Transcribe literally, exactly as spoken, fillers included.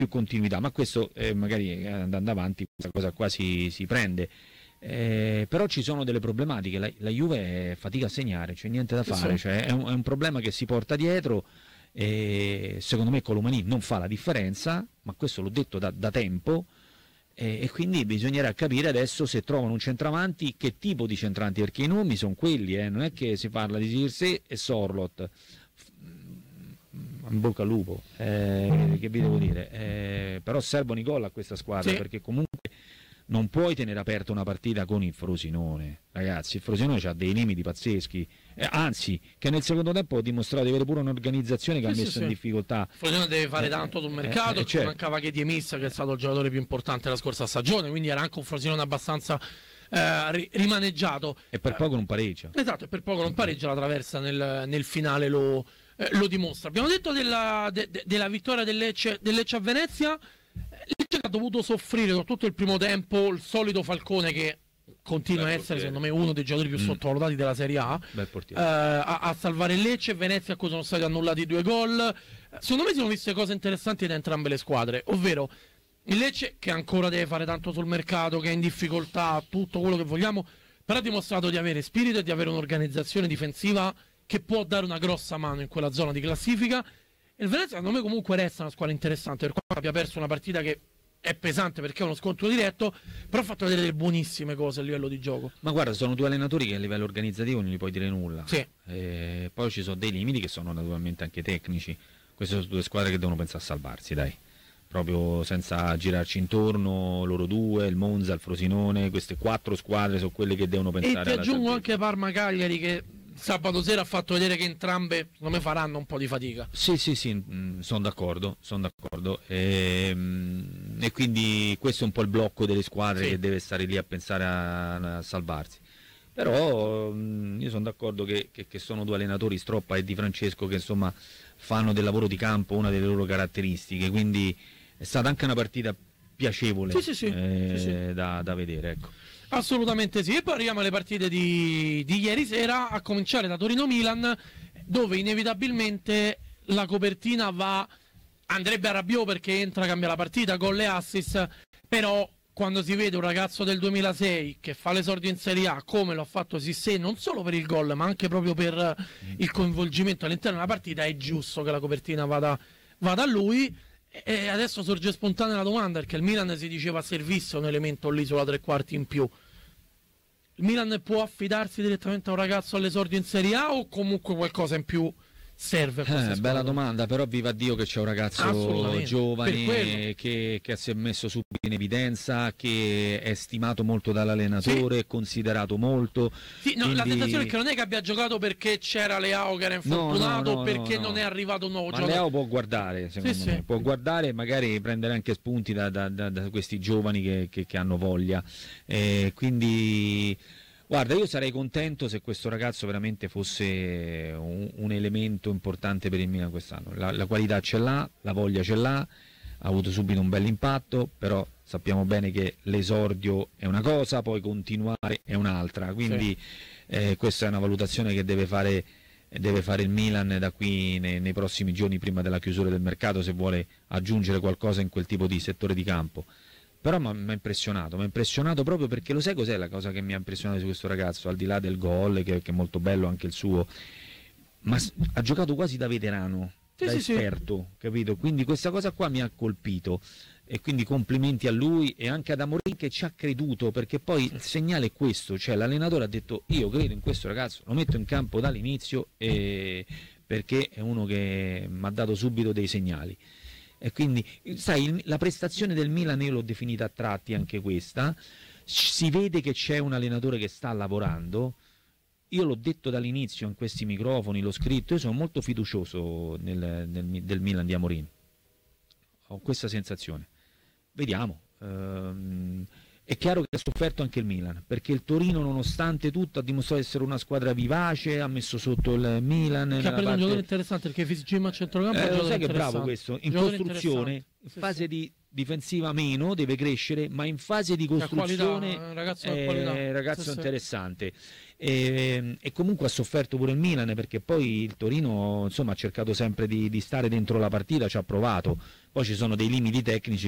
più continuità, ma questo eh, magari andando avanti questa cosa qua si, si prende. Eh, però ci sono delle problematiche, la, la Juve fatica a segnare, c'è niente da fare, cioè, è, un, è un problema che si porta dietro e secondo me Colomani non fa la differenza, ma questo l'ho detto da, da tempo, e, e quindi bisognerà capire adesso se trovano un centravanti, che tipo di centravanti, perché i nomi sono quelli, eh, non è che si parla di Circe e Sorlot, in bocca al lupo, eh, che vi devo dire, eh, però servono i gol a questa squadra, sì, perché comunque non puoi tenere aperta una partita con il Frosinone, ragazzi. Il Frosinone ha dei limiti pazzeschi, eh, anzi, che nel secondo tempo ha dimostrato di avere pure un'organizzazione che sì, ha messo sì, in sì. difficoltà. Il Frosinone deve fare eh, tanto sul mercato, eh, eh, certo. mancava che Diemis, che è stato il giocatore più importante della scorsa stagione, quindi era anche un Frosinone abbastanza eh, rimaneggiato. E per poco non pareggia. Esatto, e per poco non pareggia, la Traversa nel, nel finale lo, eh, lo dimostra. Abbiamo detto della, de, de, della vittoria del Lecce, del Lecce a Venezia. Lecce ha dovuto soffrire per tutto il primo tempo il solito Falcone, che continua Beh, a essere secondo me uno dei giocatori più mm. sottovalutati della Serie A, eh, a, a salvare il Lecce. Venezia, a cui sono stati annullati due gol. Secondo me si sono viste cose interessanti da entrambe le squadre, ovvero il Lecce che ancora deve fare tanto sul mercato, che è in difficoltà, tutto quello che vogliamo, però ha dimostrato di avere spirito e di avere un'organizzazione difensiva che può dare una grossa mano in quella zona di classifica. Il Venezia secondo me comunque resta una squadra interessante, per quanto abbia perso una partita che è pesante perché è uno scontro diretto, però ha fatto vedere delle buonissime cose a livello di gioco. Ma guarda, sono due allenatori che a livello organizzativo non gli puoi dire nulla, sì. E poi ci sono dei limiti che sono naturalmente anche tecnici. Queste sono due squadre che devono pensare a salvarsi, dai, proprio senza girarci intorno, loro due, il Monza, il Frosinone, queste quattro squadre sono quelle che devono pensare. E ti aggiungo anche Parma-Cagliari, che sabato sera ha fatto vedere che entrambe secondo me faranno un po' di fatica. Sì, sì, sì, mh, sono d'accordo, sono d'accordo. E, mh, e quindi questo è un po' il blocco delle squadre, sì, che deve stare lì a pensare a, a salvarsi. Però mh, io sono d'accordo che, che, che sono due allenatori, Stroppa e Di Francesco, che insomma fanno del lavoro di campo una delle loro caratteristiche, quindi è stata anche una partita piacevole, sì, sì, sì. Eh, sì, sì. Da, da vedere, ecco. Assolutamente sì. E poi arriviamo alle partite di, di ieri sera, a cominciare da Torino-Milan, dove inevitabilmente la copertina va, andrebbe a Rabiot perché entra, cambia la partita, gol e assist, però quando si vede un ragazzo del duemilasei che fa l'esordio in Serie A come lo ha fatto Sissé, non solo per il gol ma anche proprio per il coinvolgimento all'interno della partita, è giusto che la copertina vada, vada a lui. E adesso sorge spontanea la domanda, perché il Milan si diceva servisse un elemento lì sulla tre quarti in più. Il Milan può affidarsi direttamente a un ragazzo all'esordio in Serie A o comunque qualcosa in più serve? Eh, bella domanda, però viva Dio che c'è un ragazzo giovane che, che si è messo subito in evidenza, che è stimato molto dall'allenatore, sì, considerato molto. Sì, no, quindi... La tentazione è che non è che abbia giocato perché c'era Leao che era infortunato, no, no, no, perché no, no. non è arrivato un nuovo Ma giocatore. Leao può guardare, secondo sì, me, sì. può guardare e magari prendere anche spunti da, da, da, da questi giovani che, che, che hanno voglia. Eh, quindi... Guarda, io sarei contento se questo ragazzo veramente fosse un, un elemento importante per il Milan quest'anno. La, la qualità ce l'ha, la voglia ce l'ha, ha avuto subito un bel impatto, però sappiamo bene che l'esordio è una cosa, poi continuare è un'altra, quindi sì. eh, questa è una valutazione che deve fare, deve fare il Milan da qui nei, nei prossimi giorni, prima della chiusura del mercato, se vuole aggiungere qualcosa in quel tipo di settore di campo. Però mi ha impressionato, mi ha impressionato proprio perché lo sai cos'è la cosa che mi ha impressionato su questo ragazzo, al di là del gol, che, che è molto bello anche il suo, ma ha giocato quasi da veterano, sì, da sì, esperto, sì. capito? Quindi questa cosa qua mi ha colpito, e quindi complimenti a lui e anche ad Amorim che ci ha creduto, perché poi il segnale è questo, cioè l'allenatore ha detto io credo in questo ragazzo, lo metto in campo dall'inizio, e... perché è uno che mi ha dato subito dei segnali. E quindi, sai, la prestazione del Milan io l'ho definita a tratti anche questa, si vede che c'è un allenatore che sta lavorando, io l'ho detto dall'inizio in questi microfoni, l'ho scritto, io sono molto fiducioso nel, nel, del Milan di Amorim, ho questa sensazione, vediamo. Ehm, È chiaro che ha sofferto anche il Milan, perché il Torino nonostante tutto ha dimostrato di essere una squadra vivace, ha messo sotto il Milan. Che ha preso parte... un giocatore interessante, perché Fisicima a centrocampo eh, lo sai che è bravo questo, in costruzione, in fase di difensiva meno, deve crescere, ma in fase di costruzione qualità, ragazzo, è qualità. ragazzo Sì, sì. interessante. E, e comunque ha sofferto pure il Milan, perché poi il Torino insomma ha cercato sempre di, di stare dentro la partita, ci ha provato, poi ci sono dei limiti tecnici